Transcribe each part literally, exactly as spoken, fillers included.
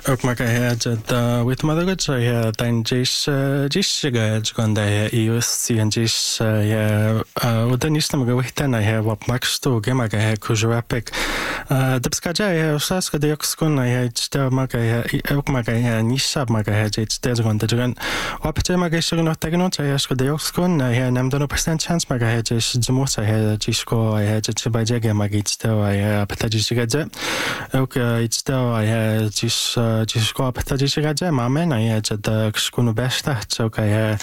ook maar hij dat with mother good so ja dan jis jis ga ganda ja ius en jis ja udan istam ga wihtan ja wap max to ga ma ga kujrapek debskaja ja sas ga diok skun ja sta ma ga ja ook maar ja nisab ma ga ja jis des ganda jugan wap te ma ga shig no tagno ja ska diok skun ja nam do percent chance ma ga ja jis jmo sa ja jis ko ja jis ba ja ga ma ga sta ja pata jis ga ja ook it's sta ja jis jis ko pata jis ga ja ma men ja jada skunu besta so ka ja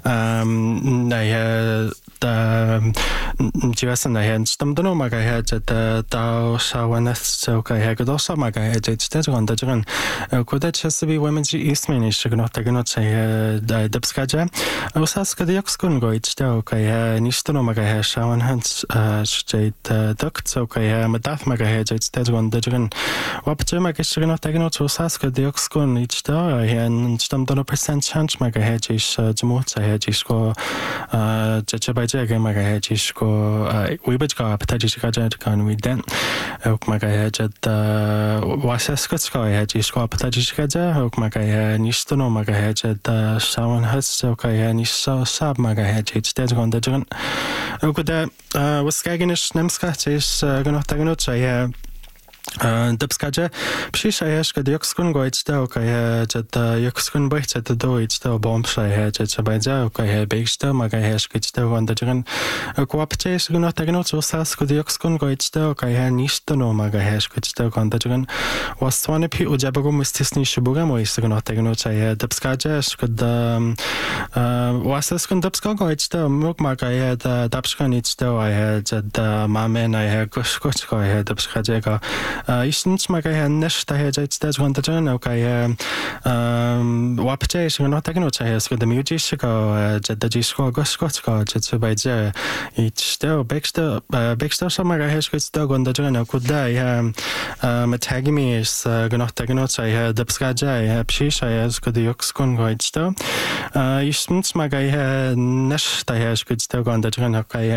um na ja da jiwasan na ja stam do ma ga ja jada da shawana so ka ja ga sa ma ga ja jis sta ganda jugan ko da chesbi women's east men is gno tagno cha ja da debskaja usas ka diok skun go it's sta ka ja nisto ma ga ja shawan hans state duct so ka ja madaf ma ga ja jis sta ganda jugan wapche ma ga shigno tagno usas ka diok skun it's sta ja stam do percent chance ma ga ja jis jmo cha ja jis ko cha ba ja ga ma ga ja jis ko we bit ka pata jis ga ja kan we den ook ma ga ja jad wasas ka ska ja jis ko pata jis ga ja ook ma ga ja nisto no ma ga ja jad shawan has so ka ja niso sab ma ga ja jis sta ganda jugan ook da was ga gnish nemska jis gno tagno cha ja debskaja pshisha yashka diokskun go itsta okay jata yokskun bach jata do itsta bombsha he jata baja okay beigsta maga yashka itsta wanda jigan kwapche sugno tagno chosas go diokskun go itsta okay nishto no maga yashka itsta wanda jigan waswane pi ujabago mustisni shubuga mo isugno tagno cha debskaja yashka da wasas kun debska go itsta muk maga ya da dabshkan itsta wa jata mamena ya koshkoch go ya debskaja ga isn't ma ga nesh ta he jait stas wanta jan okay um wapche is no tagno cha he sko the music go jada jisko go skot go jitsu by ja it still bexter bexter sama ga he sko sta gonda jan ko da ya ma tag me is gno tagno cha he debska ja he pshisha he sko the yoks kon go sta isn't ma ga he nesh ta he sko sta gonda jan okay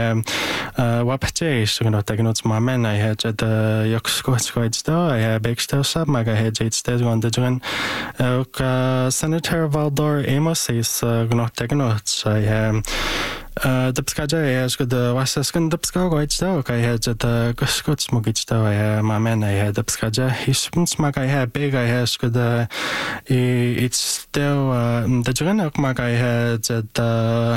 wapche is no tagno ma men I had jada yoks go sta ja bexter sab ma ga he jait sta gonda jan ook senator Valdor Amos is gno tagno cha he debskaja ja sko da wasas kun debska go itsta okay he jada goskots mogitsta ja ma men ja debskaja hispns ma ga he bega he sko da it's still da jan ok ma ga he jada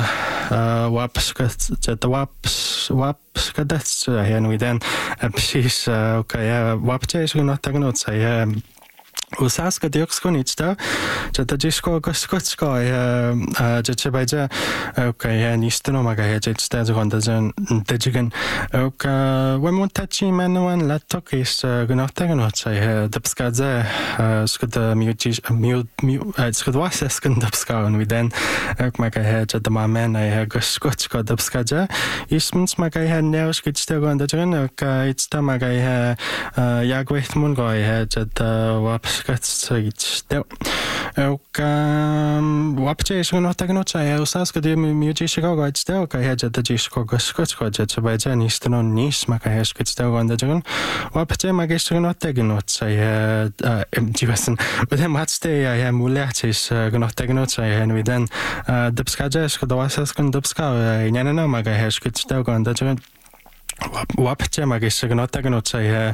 wapska jada waps waps kadats ja no den psis okay ja wapche is gno tagno cha ja usas ka diokskun itsta jada jisko goskotsko ja jada baja okay ja nisto no maga ja jada gonda jan dejigan okay when one touchy manuan latok is gno tagno cha ja debskaza skada muti mut skada wasas kun debska on we then ok maga ja jada ma men ja goskotsko debskaja ismns maga ja neos kitsta gonda jan okay itsta maga ja jagwecht mun go ja jada waps Skats ook wapche is no tagno cha ja usas ka de music go go itsta okay ja jada jisko go skot go jada ba ja nisto no nis ma ka ja skitsta gonda jagan wapche ma ge no tagno cha ja jivasan with him hatste ja ja mulat is no tagno cha ja and we then debskaja is go wasas kun debska nyana no ma ga ja skitsta gonda jagan wapche ma ge no tagno cha ja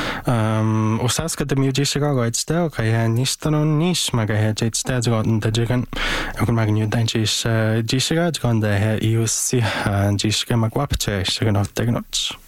um usas ka de music go go itsta okay ja nisto no nis ma ga ja itsta gonda jagan ok ma gnu dan jis jis ga gonda ja ius si jis ga ma wapche is no tagno